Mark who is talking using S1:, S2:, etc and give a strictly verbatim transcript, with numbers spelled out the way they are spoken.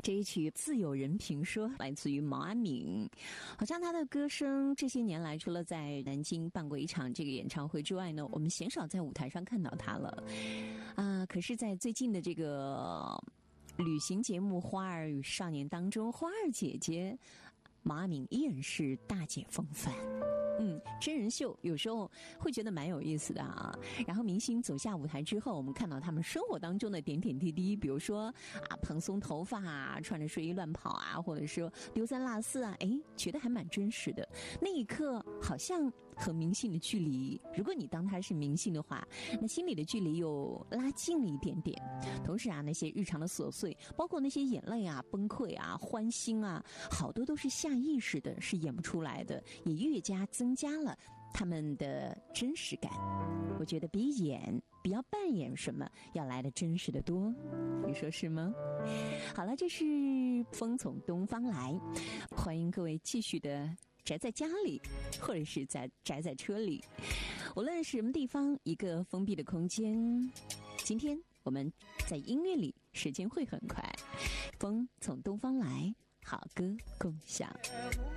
S1: 这一曲《自有人评说》来自于毛阿敏，好像他的歌声这些年来，除了在南京办过一场这个演唱会之外呢，我们鲜少在舞台上看到他了。啊、呃，可是，在最近的这个旅行节目《花儿与少年》当中，花儿姐姐毛阿敏依然是大姐风范。嗯，真人秀有时候会觉得蛮有意思的啊。然后明星走下舞台之后，我们看到他们生活当中的点点滴滴，比如说啊蓬松头发啊，穿着睡衣乱跑啊，或者说丢三落四啊，哎，觉得还蛮真实的。那一刻好像和明星的距离，如果你当他是明星的话，那心里的距离又拉近了一点点。同时啊，那些日常的琐碎，包括那些眼泪啊、崩溃啊、欢欣啊，好多都是下意识的，是演不出来的，也越加增加了他们的真实感。我觉得比演比要扮演什么要来的真实的多，你说是吗？好了，这是风从东方来，欢迎各位继续的宅在家里，或者是在宅在车里，无论是什么地方，一个封闭的空间。今天我们在音乐里，时间会很快。风从东方来，好歌共享。